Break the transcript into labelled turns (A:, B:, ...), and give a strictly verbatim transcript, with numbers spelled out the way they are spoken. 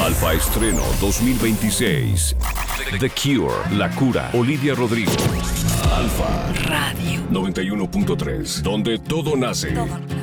A: Alfa Estreno dos mil veintiséis. The Cure, La Cura, Olivia Rodrigo. Alfa
B: Radio
A: noventa y uno punto tres, donde todo nace.
B: Todo.